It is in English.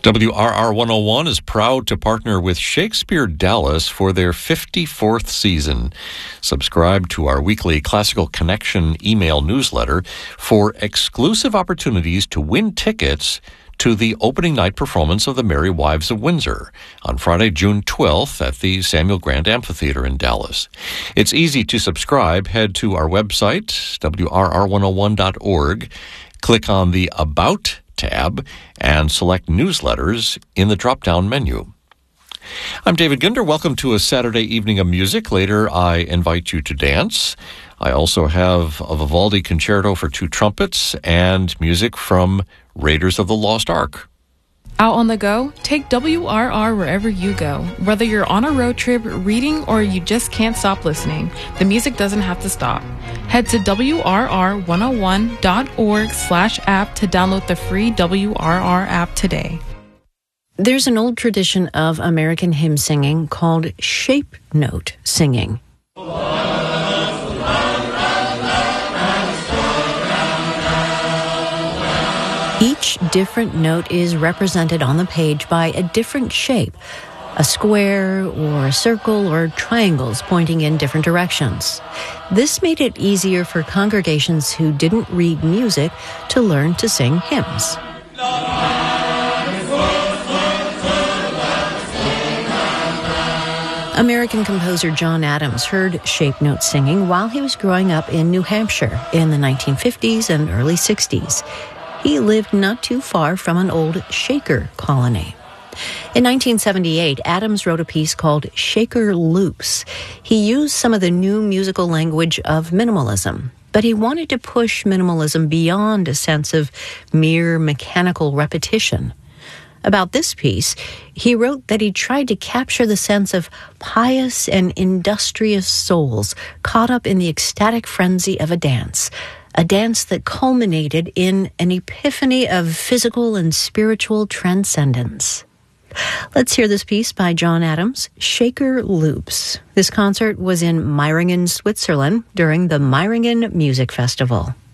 WRR 101 is proud to partner with Shakespeare Dallas for their 54th season. Subscribe to our weekly Classical Connection email newsletter for exclusive opportunities to win tickets to the opening night performance of The Merry Wives of Windsor on Friday, June 12th at the Samuel Grant Amphitheater in Dallas. It's easy to subscribe. Head to our website, wrr101.org, click on the About tab, and select Newsletters in the drop-down menu. I'm David Ginder. Welcome to a Saturday evening of music. Later, I invite you to dance. I also have a Vivaldi concerto for two trumpets and music from Raiders of the Lost Ark. Out on the go? Take WRR wherever you go. Whether you're on a road trip, reading, or you just can't stop listening, the music doesn't have to stop. Head to WRR101.org/app to download the free WRR app today. There's an old tradition of American hymn singing called shape note singing. Each different note is represented on the page by a different shape, a square or a circle or triangles pointing in different directions. This made it easier for congregations who didn't read music to learn to sing hymns. American composer John Adams heard shape note singing while he was growing up in New Hampshire in the 1950s and early 60s. He lived not too far from an old Shaker colony. In 1978, Adams wrote a piece called Shaker Loops. He used some of the new musical language of minimalism, but he wanted to push minimalism beyond a sense of mere mechanical repetition. About this piece, he wrote that he tried to capture the sense of pious and industrious souls caught up in the ecstatic frenzy of a dance that culminated in an epiphany of physical and spiritual transcendence. Let's hear this piece by John Adams, Shaker Loops. This concert was in Meiringen, Switzerland during the Meiringen Music Festival.